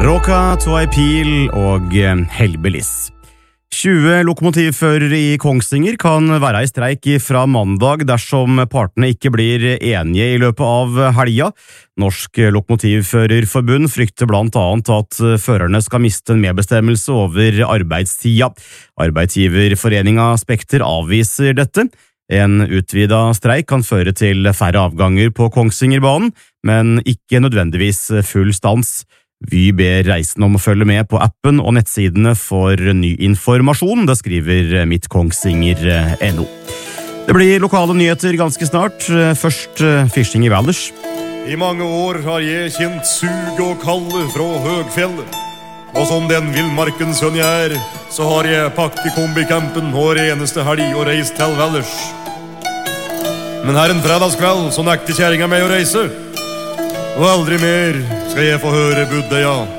Råka, Toei Pil og Hellbillies. 20 lokomotivførere i Kongsvinger kan være i streik fra mandag dersom partene ikke blir enige i løpet av helga. Norsk Lokomotivførerforbund frykter blant annet at førerne skal miste en medbestemmelse over arbeidstida. Arbeidsgiverforeninga Spekter avviser dette. En utvidet streik kan føre til færre avganger på Kongsvingerbanen, men ikke nødvendigvis full stans. Vi ber reisende om å følge med på appen og nettsidene for ny informasjon, det skriver midtkongsvinger.no. Det blir lokale nyheter ganske snart, først fishing i Valdres. I mange år har jeg kjent sug og kalde fra Høgfjellet. Og som den villmarkens sønn jeg er, så har jeg pakket kombicampen hver eneste helg og reist til Valdres. Men her en fredagskveld så nekter kjæringa meg å reise. Og aldri mer skal jeg få høre Buddha, ja.